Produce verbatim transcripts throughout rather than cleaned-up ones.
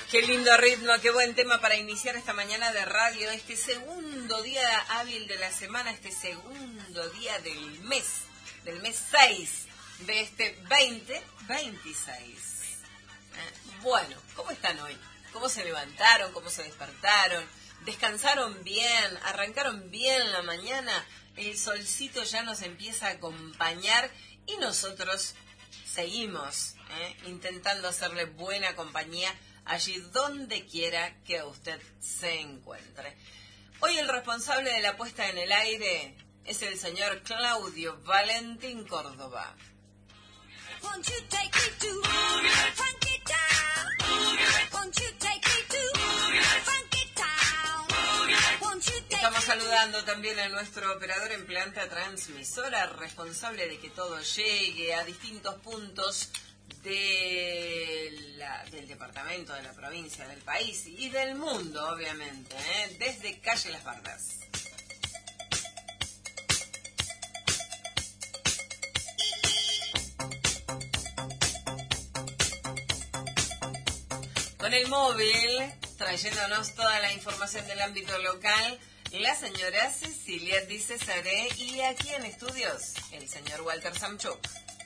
Qué lindo ritmo, qué buen tema para iniciar esta mañana de radio, este segundo día hábil de la semana, este segundo día del mes, del mes seis de este veinte veintiséis. Bueno, ¿cómo están hoy? ¿Cómo se levantaron? ¿Cómo se despertaron? ¿Descansaron bien? ¿Arrancaron bien la mañana? El solcito ya nos empieza a acompañar y nosotros seguimos ¿eh? intentando hacerle buena compañía allí donde quiera que usted se encuentre. Hoy el responsable de la puesta en el aire es el señor Claudio Valentín Córdoba. Estamos saludando también a nuestro operador en planta transmisora, responsable de que todo llegue a distintos puntos de la, del departamento, de la provincia, del país y del mundo, obviamente, ¿eh? Desde Calle Las Bardas. Con el móvil, trayéndonos toda la información del ámbito local, la señora Cecilia Di Cesare y aquí en estudios, el señor Walter Samchuk.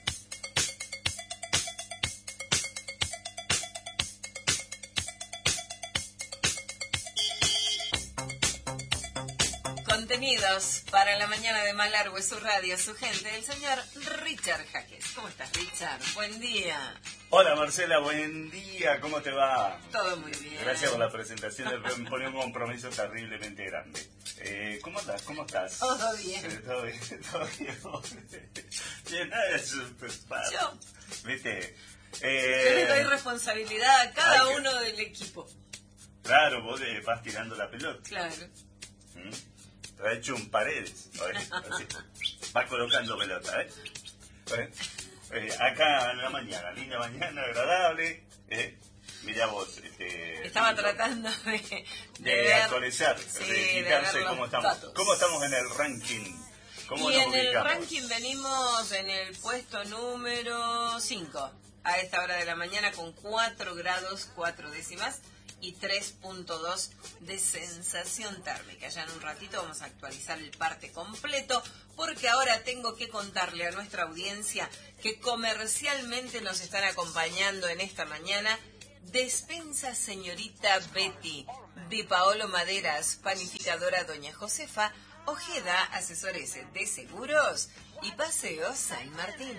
Contenidos para la mañana de Malargüe, su radio, su gente, el señor Richard Jaques. ¿Cómo estás, Richard? Buen día. Hola, Marcela, buen día. ¿Cómo te va? Todo muy bien. Gracias por la presentación. Me pone un compromiso terriblemente grande. Eh, ¿Cómo estás? ¿Cómo estás? Todo bien. Eh, todo bien, todo bien. Bien, nada, Yo. ¿Viste? Eh, Yo le doy responsabilidad a cada que, uno del equipo. Claro, vos le vas tirando la pelota. Claro. ¿Mm? Te ha hecho un paredes. Así. Va colocando pelota, ¿eh? Bueno, eh, acá en la mañana, linda mañana, agradable. ¿eh? Mirá vos. Este, Estaba tratando de... De, de de ver, actualizar, sí, de de fijarse ver cómo los estamos. datos. ¿Cómo estamos en el ranking? ¿Cómo y nos en el ubicamos? ranking venimos en el puesto número cinco. A esta hora de la mañana con cuatro grados, cuatro décimas. Y tres punto dos de sensación térmica. Ya en un ratito vamos a actualizar el parte completo, porque ahora tengo que contarle a nuestra audiencia que comercialmente nos están acompañando en esta mañana Despensa Señorita Betty, de Paolo Maderas, Panificadora Doña Josefa, Ojeda, Asesores de Seguros y Paseo San Martín.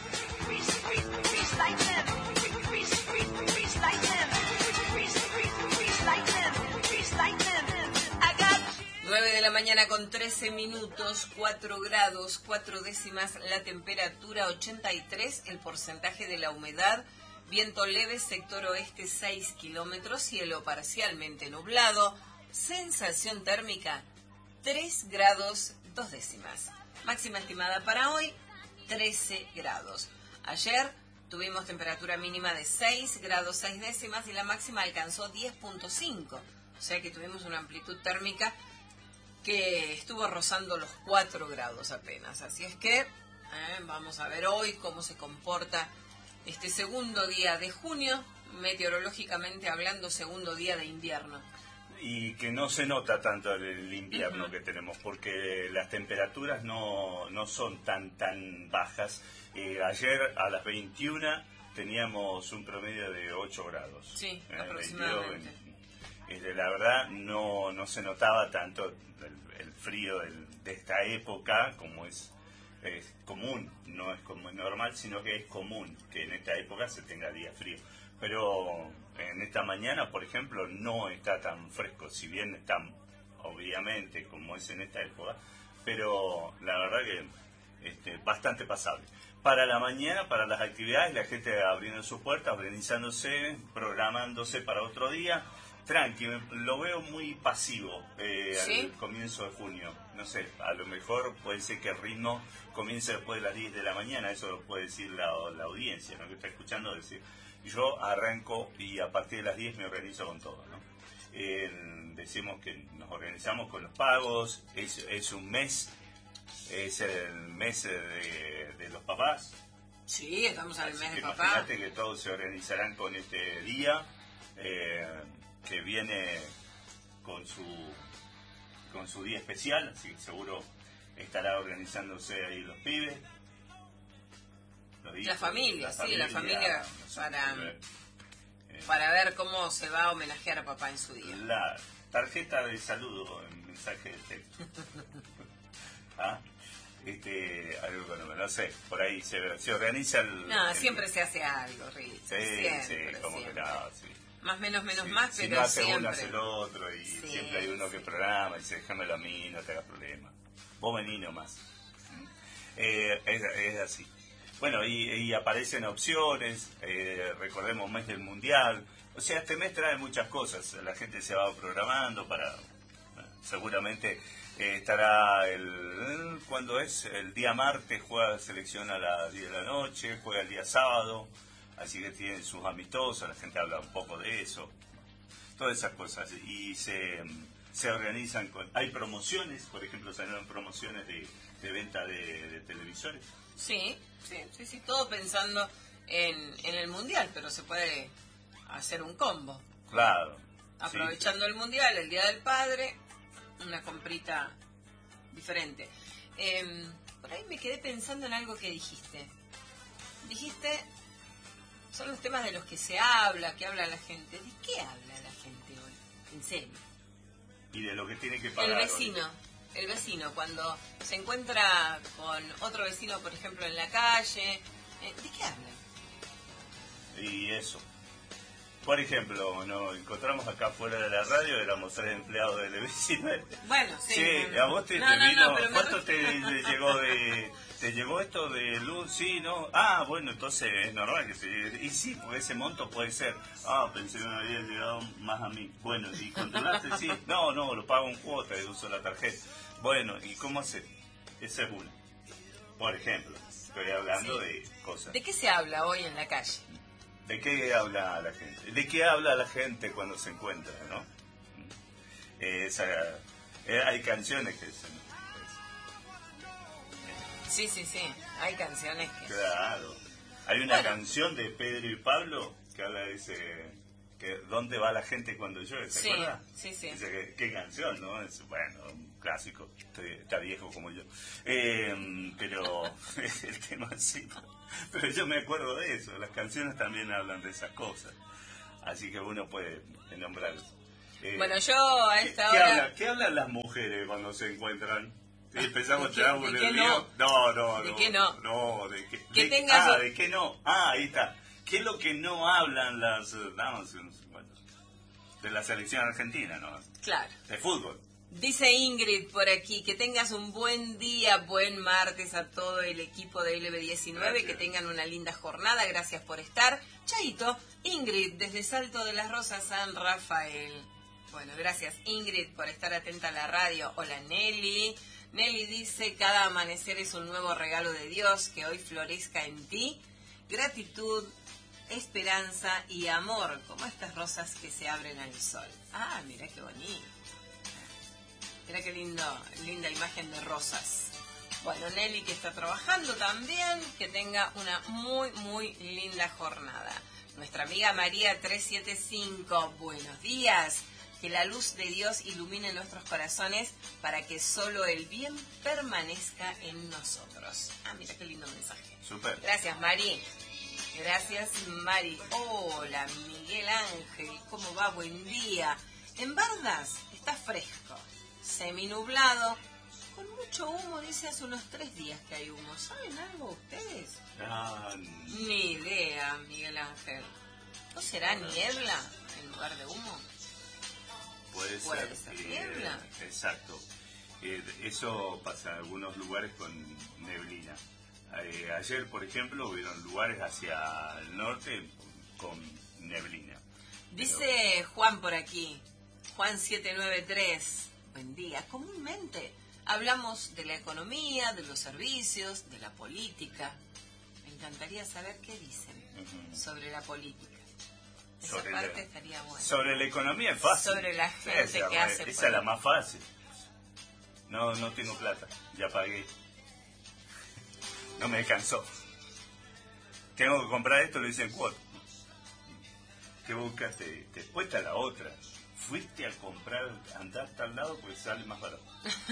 nueve de la mañana con trece minutos, cuatro grados, cuatro décimas, la temperatura ochenta y tres, el porcentaje de la humedad, viento leve, sector oeste seis kilómetros, cielo parcialmente nublado, sensación térmica tres grados, dos décimas. Máxima estimada para hoy, trece grados. Ayer tuvimos temperatura mínima de seis grados, seis décimas y la máxima alcanzó diez punto cinco. O sea que tuvimos una amplitud térmica que estuvo rozando los cuatro grados apenas. Así es que eh, vamos a ver hoy cómo se comporta este segundo día de junio, meteorológicamente hablando, segundo día de invierno. Y que no se nota tanto el invierno uh-huh. que tenemos, porque las temperaturas no, no son tan tan bajas. Eh, ayer a las veintiuna teníamos un promedio de ocho grados. Sí, eh, aproximadamente. veintidós, eh, la verdad no, no se notaba tanto el, el frío del, de esta época, como es, es común, no es como es normal, sino que es común que en esta época se tenga días fríos. Pero en esta mañana, por ejemplo, no está tan fresco, si bien está, obviamente, como es en esta época, pero la verdad que este, bastante pasable. Para la mañana, para las actividades, la gente abriendo sus puertas, organizándose, programándose para otro día. Tranqui, lo veo muy pasivo eh, ¿Sí? al comienzo de junio. No sé, a lo mejor puede ser que el ritmo comience después de las diez de la mañana, eso lo puede decir la, la audiencia, ¿no? Que está escuchando decir. Yo arranco y a partir de las diez me organizo con todo, ¿no? Eh, decimos que nos organizamos con los pagos, es, es un mes, es el mes de, de los papás. Sí, estamos en el mes de papá. Imagínate que todos se organizarán con este día. eh, que viene con su con su día especial, así que seguro estará organizándose ahí los pibes. Los hijos, la familia, la sí, familia, la familia no sé, para, eh, para ver cómo se va a homenajear a papá en su día. La tarjeta de saludo en mensaje de texto. ¿Ah? Este, algo que no, no sé, por ahí se, se organiza el... No, el, siempre se hace algo, Rich. Sí, siempre, sí, como siempre. que no, sí. Más menos, menos Sí, más, si pero no hace siempre. uno, hace el otro, y Sí, siempre hay uno que sí. programa y dice, déjamelo a mí, no te hagas problema. Vos vení nomás. ¿Mm? Eh, es, es así. Bueno, y, y aparecen opciones, eh, recordemos mes del Mundial. O sea, este mes trae muchas cosas. La gente se va programando para... Bueno, seguramente eh, estará el... ¿Cuándo es? El día martes juega la selección a las diez de la noche, juega el día sábado. Así que tienen sus amistosos, la gente habla un poco de eso. Todas esas cosas. Y se, se organizan con... Hay promociones, por ejemplo, salieron promociones de, de venta de, de televisores. Sí, sí, sí, sí, todo pensando en, en el Mundial, pero se puede hacer un combo. Claro. Aprovechando sí, el Mundial, el Día del Padre, una comprita diferente. Eh, por ahí me quedé pensando en algo que dijiste. Dijiste, son los temas de los que se habla, que habla la gente. ¿De qué habla la gente hoy? En serio. Y de lo que tiene que pagar. El vecino. Hoy. El vecino, cuando se encuentra con otro vecino, por ejemplo, en la calle, ¿de qué hablan? Y eso. Por ejemplo, nos encontramos acá fuera de la radio, éramos tres empleados del vecino. Bueno, sí. Sí, no, a vos te, no, te no, vino, no, pero ¿cuánto me... te, te llegó de, te llegó esto de luz? Sí, ¿no? Ah, bueno, entonces es normal que se, y sí, porque ese monto puede ser, ah, pensé que me había llegado más a mí. Bueno, ¿y controlaste? Sí, no, no, lo pago en cuota y uso la tarjeta. Bueno, ¿y cómo hace? Esa es una. Por ejemplo, estoy hablando sí. de cosas. ¿De qué se habla hoy en la calle? ¿De qué habla la gente? ¿De qué habla la gente cuando se encuentra, no? Eh, esa, eh, hay canciones que se... Sí, sí, sí. Hay canciones que... Claro. Hay una bueno. canción de Pedro y Pablo que habla de ese... Que, ¿dónde va la gente cuando llueve? ¿Se sí, acuerda? Sí, sí. Dice que, ¿qué canción, no? Es, bueno, un clásico. Estoy, está viejo como yo. Eh, pero el tema sí. Pero yo me acuerdo de eso. Las canciones también hablan de esas cosas. Así que uno puede nombrarlas. Eh, bueno, yo a esta ¿qué, hora... ¿qué, habla, ¿Qué hablan las mujeres cuando se encuentran? Empezamos a ¿De qué, tirar de un qué lío. no? No, no, ¿De no. qué no? No, de qué. Que De, tengas ah, un... ¿de qué no? Ah, ahí está. ¿Qué es lo que no hablan las damas? No sé cuántos. De la selección argentina, ¿no? Claro. De fútbol. Dice Ingrid por aquí, que tengas un buen día, buen martes a todo el equipo de L B diecinueve, gracias. Que tengan una linda jornada, gracias por estar. Chaito, Ingrid, desde Salto de las Rosas, San Rafael. Bueno, gracias Ingrid por estar atenta a la radio. Hola Nelly. Nelly dice, cada amanecer es un nuevo regalo de Dios, que hoy florezca en ti. Gratitud, esperanza y amor, como estas rosas que se abren al sol. Ah, mira qué bonito. Mira qué lindo, linda imagen de rosas. Bueno, Nelly que está trabajando también, que tenga una muy, muy linda jornada. Nuestra amiga María tres siete cinco, buenos días. Que la luz de Dios ilumine nuestros corazones para que solo el bien permanezca en nosotros. Ah, mira qué lindo mensaje. Súper. Gracias, Mari. Gracias, Mari. Hola, Miguel Ángel. ¿Cómo va? Buen día. En Bardas está fresco, seminublado, con mucho humo. Dice hace unos tres días que hay humo. ¿Saben algo ustedes? Ah, Ni idea, Miguel Ángel. ¿No será niebla en lugar de humo? Puede, Puede ser, ser eh, niebla. Exacto. Eh, eso pasa en algunos lugares con neblina. Eh, ayer, por ejemplo, hubieron lugares hacia el norte con neblina. Dice Pero... Juan por aquí, Juan siete nueve tres, buen día. Comúnmente hablamos de la economía, de los servicios, de la política. Me encantaría saber qué dicen uh-huh. sobre la política. Esa sobre parte la, estaría buena. Sobre la economía es fácil. Sobre la gente esa, que hace Esa es la más fácil. No, no tengo plata, ya pagué. No me alcanzó. Tengo que comprar esto, lo hice en cuota. que buscaste. Después está la otra. Fuiste a comprar, andaste al lado porque sale más barato.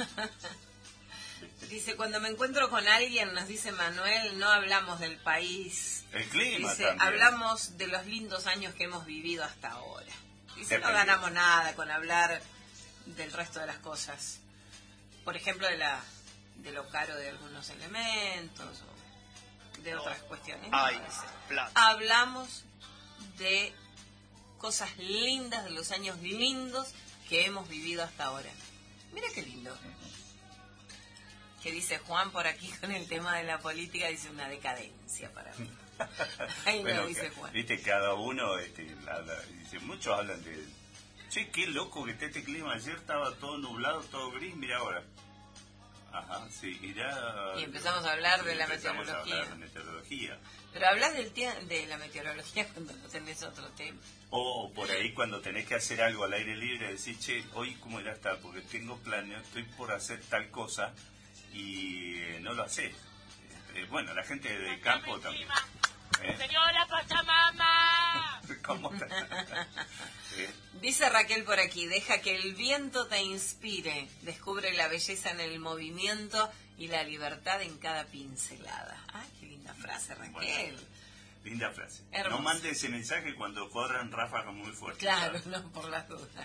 Dice, cuando me encuentro con alguien, nos dice Manuel, no hablamos del país. El clima dice, también. hablamos de los lindos años que hemos vivido hasta ahora. Dice, no Depende. ganamos nada con hablar del resto de las cosas. Por ejemplo, de la de lo caro de algunos elementos o de otras cuestiones. Ay, No, dice, plata. hablamos de cosas lindas, de los años lindos que hemos vivido hasta ahora. Mira qué lindo. Que dice Juan por aquí con el tema de la política, dice una decadencia para mí. Ahí Bueno, no dice ca- Juan. viste, cada uno, este, habla, dice, muchos hablan de, che, qué loco que esté este clima, ayer estaba todo nublado, todo gris, mira ahora. Ajá, sí, y ya... Y empezamos a hablar de la empezamos a meteorología. hablar de meteorología. Pero hablas del tie- de la meteorología cuando no tenés otro tema. O por ahí cuando tenés que hacer algo al aire libre, decís, che, hoy cómo irá a estar, porque tengo planes, estoy por hacer tal cosa y eh, no lo haces. Eh, bueno, la gente de campo también. ¿Eh? Señora Pachamama. ¿Cómo está? ¿Eh? Dice Raquel por aquí, deja que el viento te inspire, descubre la belleza en el movimiento y la libertad en cada pincelada. Ay, qué linda frase, Raquel. Bueno, linda frase. Hermoso. No mande ese mensaje cuando corran ráfagas muy fuertes. Claro, ¿sabes? no, por las dudas.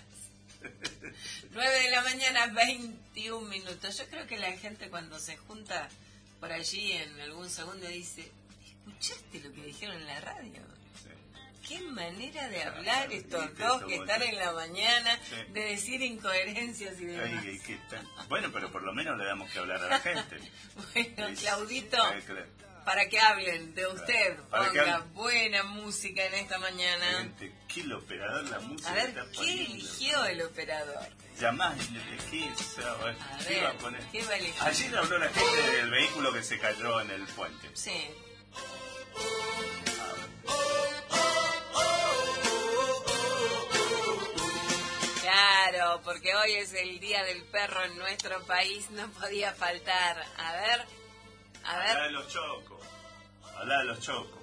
nueve de la mañana, veintiún minutos. Yo creo que la gente cuando se junta por allí en algún segundo dice, ¿escuchaste lo que dijeron en la radio? Sí. Qué manera de Claro, hablar viste, estos dos esto, que están bueno. en la mañana, Sí. de decir incoherencias y demás. Ay, ¿qué tal? Bueno, pero por lo menos le damos que hablar a la gente. Bueno, Es- Claudito, eh, claro. para que hablen de usted, Para que ponga hablen. buena música en esta mañana. Gente, ¿qué el operador la música A ver, está ¿qué poniendo? eligió el operador? Llamás y le elegís, a ver, A ¿qué va a ver, poner? ¿qué va a elegir? Ayer habló la gente del vehículo que se cayó en el puente. Sí. A ver. Claro, porque hoy es el Día del Perro en nuestro país, no podía faltar. A ver, a Habla de ver. los chocos. Habla de los chocos.